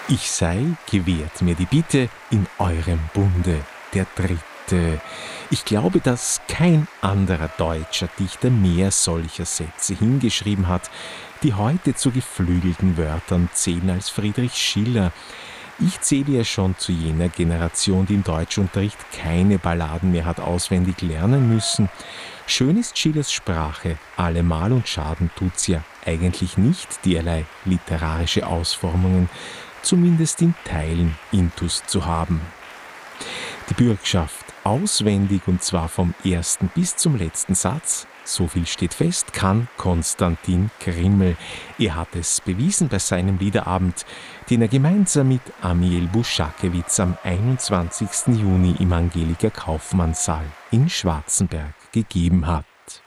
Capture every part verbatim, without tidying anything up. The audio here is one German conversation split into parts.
Ich sei, gewährt mir die Bitte, in eurem Bunde der Dritte. Ich glaube, dass kein anderer deutscher Dichter mehr solcher Sätze hingeschrieben hat, die heute zu geflügelten Wörtern zählen als Friedrich Schiller. Ich zähle ja schon zu jener Generation, die im Deutschunterricht keine Balladen mehr hat auswendig lernen müssen. Schön ist Schillers Sprache, allemal, und schaden tut's ja eigentlich nicht, derlei literarische Ausformungen zumindest in Teilen intus zu haben. Die Bürgschaft auswendig, und zwar vom ersten bis zum letzten Satz, so viel steht fest, kann Konstantin Grimmel. Er hat es bewiesen bei seinem Liederabend, den er gemeinsam mit Amiel Buschakewitz am einundzwanzigsten Juni im Angelika Kaufmannssaal in Schwarzenberg gegeben hat.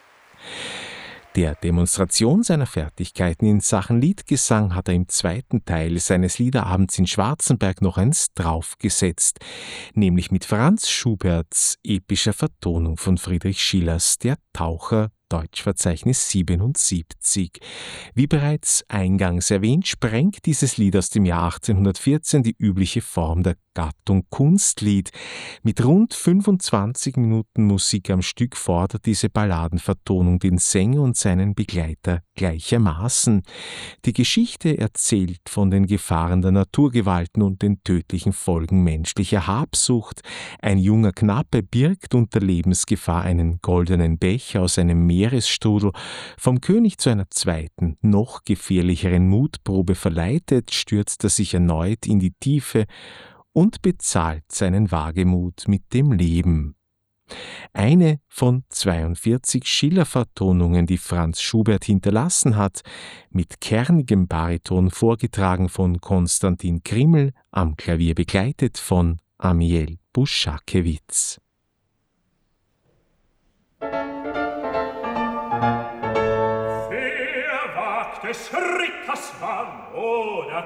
Der Demonstration seiner Fertigkeiten in Sachen Liedgesang hat er im zweiten Teil seines Liederabends in Schwarzenberg noch eins draufgesetzt, nämlich mit Franz Schuberts epischer Vertonung von Friedrich Schillers Der Taucher, Deutschverzeichnis siebenundsiebzig. Wie bereits eingangs erwähnt, sprengt dieses Lied aus dem Jahr achtzehnhundertvierzehn die übliche Form der Gattung Kunstlied. Mit rund fünfundzwanzig Minuten Musik am Stück fordert diese Balladenvertonung den Sänger und seinen Begleiter gleichermaßen. Die Geschichte erzählt von den Gefahren der Naturgewalten und den tödlichen Folgen menschlicher Habsucht. Ein junger Knappe birgt unter Lebensgefahr einen goldenen Becher aus einem Meeresstrudel. Vom König zu einer zweiten, noch gefährlicheren Mutprobe verleitet, stürzt er sich erneut in die Tiefe und bezahlt seinen Wagemut mit dem Leben. Eine von zweiundvierzig Schiller-Vertonungen, die Franz Schubert hinterlassen hat, mit kernigem Bariton vorgetragen von Konstantin Grimmel, am Klavier begleitet von Amiel Buschakewitz. Wer wagt es, Rittersmann oder